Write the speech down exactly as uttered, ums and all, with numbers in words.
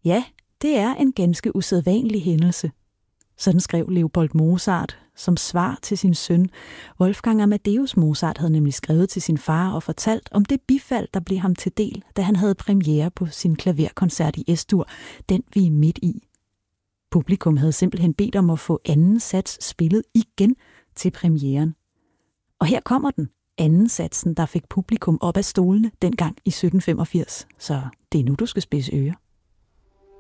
Ja, det er en ganske usædvanlig hændelse. Sådan skrev Leopold Mozart som svar til sin søn. Wolfgang Amadeus Mozart havde nemlig skrevet til sin far og fortalt om det bifald, der blev ham til del, da han havde premiere på sin klaverkoncert i S-dur, den vi er midt i. Publikum havde simpelthen bedt om at få anden sats spillet igen til premieren. Og her kommer den, anden satsen, der fik publikum op af stolene dengang i sytten femogfirs. Så det er nu, du skal spidse ører.